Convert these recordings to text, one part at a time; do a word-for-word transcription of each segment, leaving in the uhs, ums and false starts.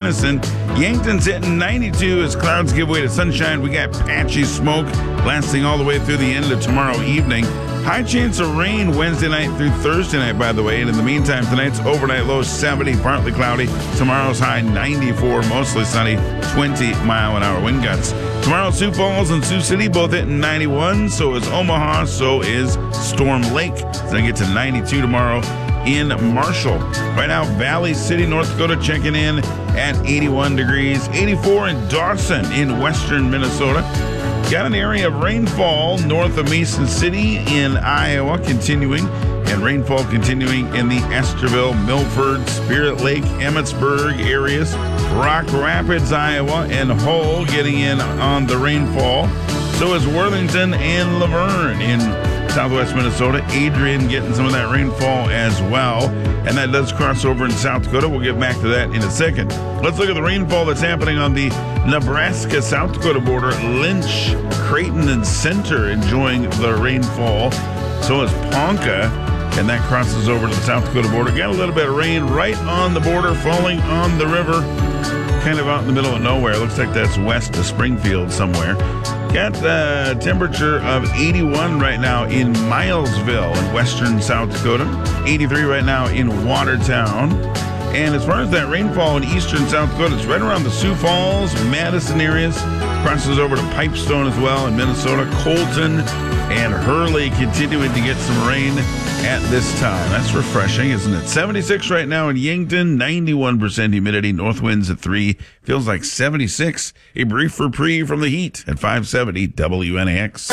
Denison. Yankton's hitting ninety-two as clouds give way to sunshine. We got patchy smoke lasting all the way through the end of tomorrow evening. High chance of rain Wednesday night through Thursday night, by the way. And in the meantime, tonight's overnight low seventy, partly cloudy. Tomorrow's high ninety-four, mostly sunny, twenty mile an hour wind gusts. Tomorrow, Sioux Falls and Sioux City both hitting ninety-one. So is Omaha. So is Storm Lake. It's going to get to ninety-two tomorrow in Marshall. Right now, Valley City, North Dakota, checking in at eighty-one degrees. eighty-four in Dawson in western Minnesota. Got an area of rainfall north of Mason City in Iowa continuing, and rainfall continuing in the Esterville, Milford, Spirit Lake, Emmetsburg areas. Rock Rapids, Iowa, and Hull getting in on the rainfall. So is Worthington and Laverne in southwest Minnesota. Adrian getting some of that rainfall as well. And that does cross over in South Dakota. We'll get back to that in a second. Let's look at the rainfall that's happening on the Nebraska-South Dakota border. Lynch, Creighton, and Center enjoying the rainfall. So is Ponca, and that crosses over to the South Dakota border. Got a little bit of rain right on the border, falling on the river, kind of out in the middle of nowhere. Looks like that's west of Springfield somewhere. Got a temperature of eighty-one right now in Milesville in western South Dakota. eighty-three right now in Watertown. And as far as that rainfall in eastern South Dakota, it's right around the Sioux Falls, Madison areas. Crosses over to Pipestone as well in Minnesota. Colton and Hurley continuing to get some rain at this time. That's refreshing, isn't it? seventy-six right now in Yankton, ninety-one percent humidity, north winds at three. Feels like seventy-six. A brief reprieve from the heat at five seventy W N A X.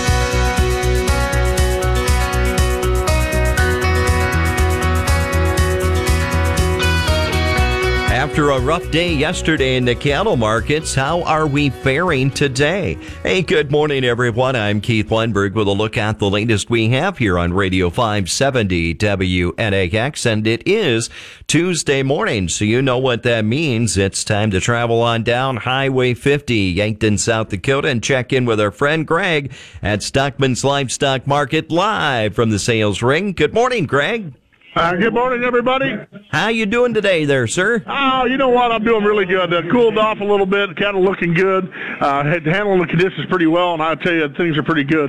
After a rough day yesterday in the cattle markets, how are we faring today? Hey, good morning, everyone. I'm Keith Lundberg with a look at the latest we have here on Radio five seventy W N A X, and it is Tuesday morning, so you know what that means. It's time to travel on down Highway fifty, Yankton, South Dakota, and check in with our friend Greg at Stockman's Livestock Market live from the sales ring. Good morning, Greg. Uh, good morning, everybody. How you doing today there, sir? Oh, you know what? I'm doing really good. Uh, cooled off a little bit, kind of looking good. Uh, had handling the conditions pretty well, and I tell you, things are pretty good.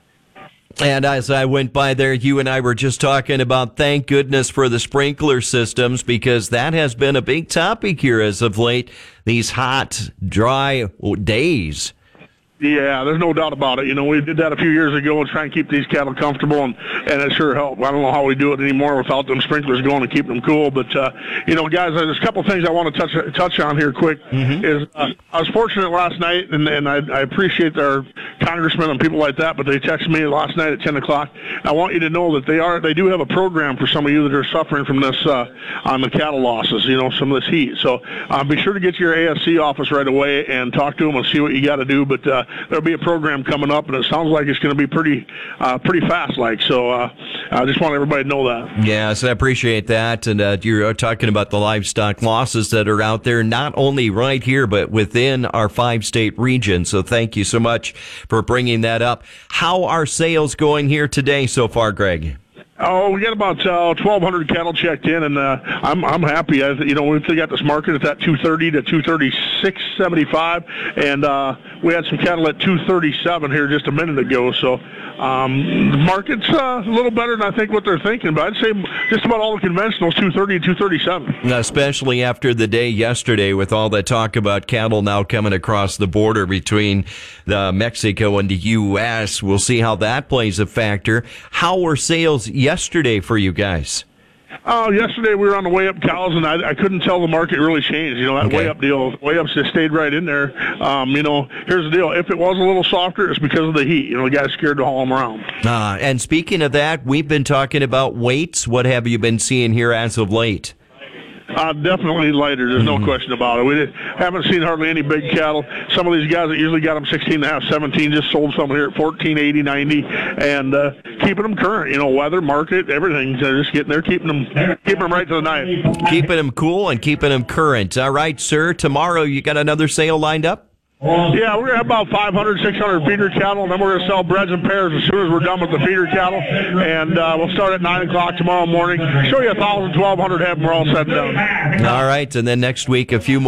And as I went by there, you and I were just talking about thank goodness for the sprinkler systems, because that has been a big topic here as of late, these hot, dry days. Yeah, there's no doubt about it. You know, we did that a few years ago and try and keep these cattle comfortable, and, and it sure helped. I don't know how we do it anymore without them sprinklers going and keeping them cool. But, uh, you know, guys, there's a couple things I want to touch touch on here quick. Mm-hmm. Is uh, I was fortunate last night, and, and I, I appreciate our congressmen and people like that, but they texted me last night at ten o'clock. I want you to know that they are they do have a program for some of you that are suffering from this uh, on the cattle losses, you know, some of this heat. So uh, be sure to get to your A S C office right away and talk to them and see what you got to do. But uh, there'll be a program coming up, and it sounds like it's going to be pretty uh, pretty fast. Like so, uh, I just want everybody to know that. Yes, I appreciate that. And uh, you're talking about the livestock losses that are out there, not only right here, but within our five-state region. So thank you so much for bringing that up. How are sales going here today so far, Greg? Oh, we got about uh, twelve hundred cattle checked in, and uh, I'm I'm happy. I, you know, we got this market at that two thirty to two thirty-six seventy-five, and uh, we had some cattle at two thirty-seven here just a minute ago. So um, the market's uh, a little better than I think what they're thinking, but I'd say just about all the conventionals two thirty to two thirty-seven. Especially after the day yesterday with all that talk about cattle now coming across the border between the Mexico and the U S. We'll see how that plays a factor. How were sales yesterday for you guys? Oh, yesterday we were on the way up cows, and I, I couldn't tell the market really changed. You know, that okay. way up deal, way ups just stayed right in there. Um, you know, here's the deal. If it was a little softer, it's because of the heat. You know, the guy's scared to haul them around. Uh, and speaking of that, we've been talking about weights. What have you been seeing here as of late? Uh, definitely lighter. There's no question about it. We did, haven't seen hardly any big cattle. Some of these guys that usually got them sixteen and a half, seventeen, just sold some here at fourteen, eighty, ninety, and uh, keeping them current. You know, weather, market, everything. They're just getting there, keeping them, keeping them right to the knife. Keeping them cool and keeping them current. All right, sir. Tomorrow you got another sale lined up? Yeah, we're going to have about five hundred, six hundred feeder cattle, and then we're going to sell breads and pairs as soon as we're done with the feeder cattle. And uh, we'll start at nine o'clock tomorrow morning. Show you one thousand, twelve hundred head, and we're all set and done. All right, and then next week a few more.